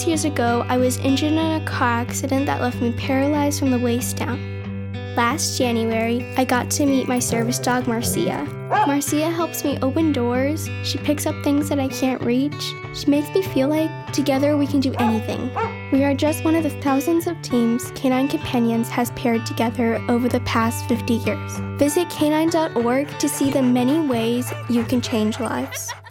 6 years ago, I was injured in a car accident that left me paralyzed from the waist down. Last January, I got to meet my service dog, Marcia. Marcia helps me open doors, she picks up things that I can't reach, she makes me feel like together we can do anything. We are just one of the thousands of teams Canine Companions has paired together over the past 50 years. Visit canine.org to see the many ways you can change lives.